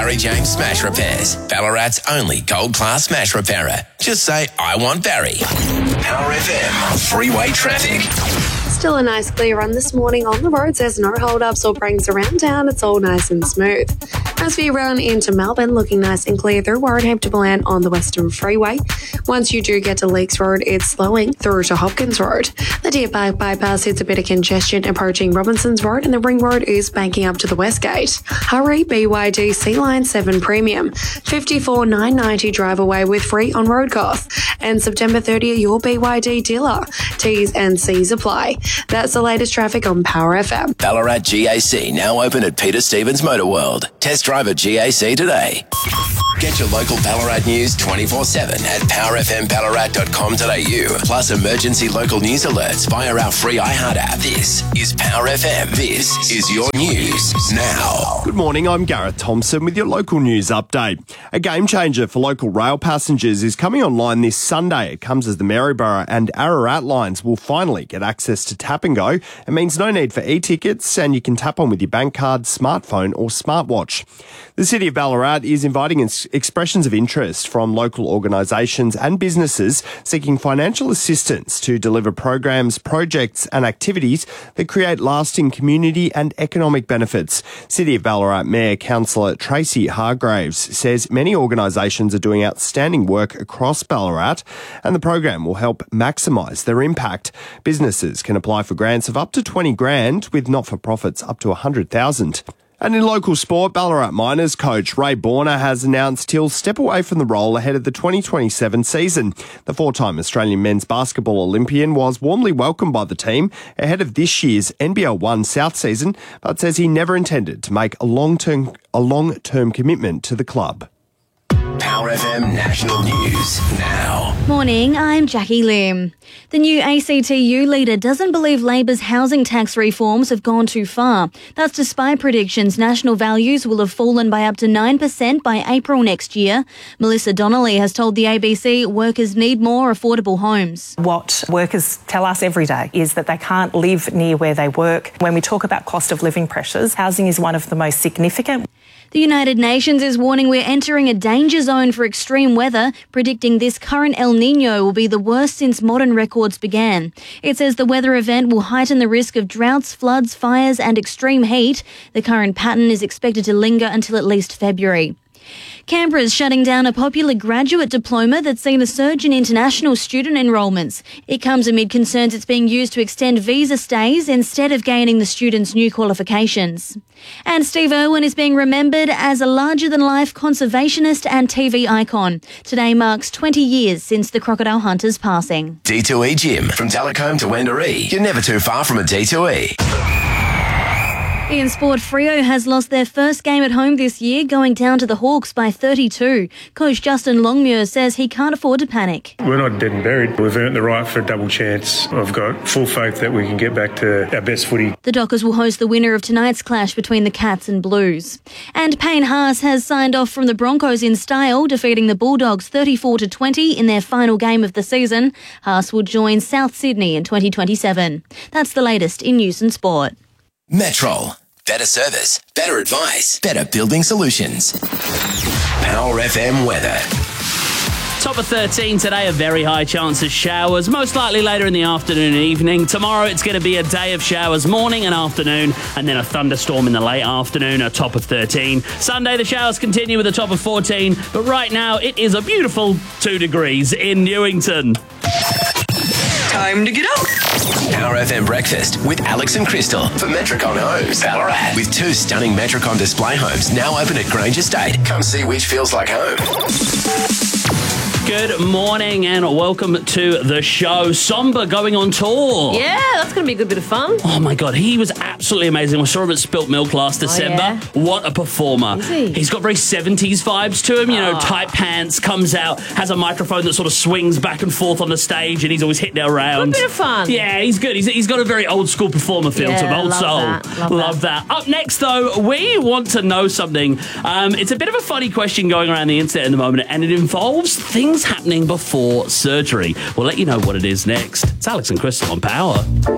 Barry James Smash Repairs, Ballarat's only gold-class smash repairer. Just say, I want Barry. Power FM, freeway traffic. Still a nice clear run this morning on the roads. There's no hold-ups or breaks around town. It's all nice and smooth. As we run into Melbourne, looking nice and clear through Warrnambool to Bland on the Western Freeway. Once you do get to Lakes Road, it's slowing through to Hopkins Road. The Deer Park bypass hits a bit of congestion approaching Robinsons Road, and the Ring Road is banking up to the West Gate. Hurry, BYD Sea Line 7 Premium. 54,990 drive away with free on-road costs. And September 30th, your BYD dealer. T's and C's apply. That's the latest traffic on Power FM. Ballarat GAC now open at Peter Stevens Motor World. Test drive at GAC today. Get your local Ballarat news 24/7 at powerfmballarat.com.au. Plus emergency local news alerts via our free iHeart app. This is Power FM. This is your news now. Good morning, I'm Gareth Thompson with your local news update. A game changer for local rail passengers is coming online this Sunday. It comes as the Maryborough and Ararat lines will finally get access to Tap and Go. It means no need for e-tickets and you can tap on with your bank card, smartphone or smartwatch. The City of Ballarat is inviting expressions of interest from local organisations and businesses seeking financial assistance to deliver programs, projects and activities that create lasting community and economic benefits. City of Ballarat Mayor Councillor Tracy Hargraves says many organisations are doing outstanding work across Ballarat and the program will help maximise their impact. Businesses can apply for grants of up to 20 grand with not-for-profits up to 100,000. And in local sport, Ballarat Miners coach Ray Borner has announced he'll step away from the role ahead of the 2027 season. The four-time Australian men's basketball Olympian was warmly welcomed by the team ahead of this year's NBL 1 South season, but says he never intended to make a long-term commitment to the club. Power FM National News now. Morning, I'm Jackie Lim. The new ACTU leader doesn't believe Labor's housing tax reforms have gone too far. That's despite predictions national values will have fallen by up to 9% by April next year. Melissa Donnelly has told the ABC workers need more affordable homes. What workers tell us every day is that they can't live near where they work. When we talk about cost of living pressures, housing is one of the most significant. The United Nations is warning we're entering a danger zone for extreme weather, predicting this current El Niño will be the worst since modern records began. It says the weather event will heighten the risk of droughts, floods, fires and extreme heat. The current pattern is expected to linger until at least February. Canberra is shutting down a popular graduate diploma that's seen a surge in international student enrolments. It comes amid concerns it's being used to extend visa stays instead of gaining the students' new qualifications. And Steve Irwin is being remembered as a larger-than-life conservationist and TV icon. Today marks 20 years since the crocodile hunter's passing. D2E Gym. From Telecombe to Wendouree. You're never too far from a D2E. In sport, Freo has lost their first game at home this year, going down to the Hawks by 32. Coach Justin Longmuir says he can't afford to panic. We're not dead and buried. We've earned the right for a double chance. I've got full faith that we can get back to our best footy. The Dockers will host the winner of tonight's clash between the Cats and Blues. And Payne Haas has signed off from the Broncos in style, defeating the Bulldogs 34-20 in their final game of the season. Haas will join South Sydney in 2027. That's the latest in news and sport. Metrol. Better service, better advice, better building solutions. Power FM weather. Top of 13 today, a very high chance of showers, most likely later in the afternoon and evening. Tomorrow it's going to be a day of showers morning and afternoon, and then a thunderstorm in the late afternoon, a top of 13. Sunday the showers continue with a top of 14, but right now it is a beautiful 2 degrees in Newington. Time to get up. Power FM breakfast with Alex and Crystal for Metricon Homes, Ballarat. With 2 stunning Metricon display homes now open at Grange Estate. Come see which feels like home. Good morning and welcome to the show. Somber going on tour. Yeah, that's going to be a good bit of fun. Oh my God, he was absolutely amazing. We saw him at Spilt Milk last December. Yeah. What a performer. Is he? He's got very 70s vibes to him, you know, tight pants, comes out, has a microphone that sort of swings back and forth on the stage and he's always hitting it around. Good bit of fun. Yeah, he's good. He's got a very old school performer feel to him, old soul. Love that. Up next though, we want to know something. It's a bit of a funny question going around the internet at the moment and it involves things happening before surgery. We'll let you know what it is next. It's Alex and Crystal on Power.